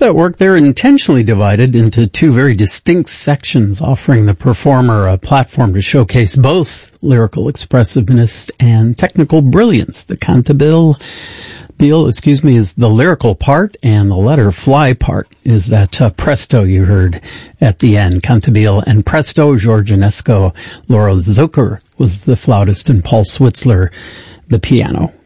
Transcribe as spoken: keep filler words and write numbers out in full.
that work, they're intentionally divided into two very distinct sections, offering the performer a platform to showcase both lyrical expressiveness and technical brilliance. The cantabile, Beal, excuse me, is the lyrical part, and the letter fly part is that uh, presto you heard at the end, cantabile. And presto, George Enesco, Laura Zucker was the flautist, and Paul Switzler, the piano.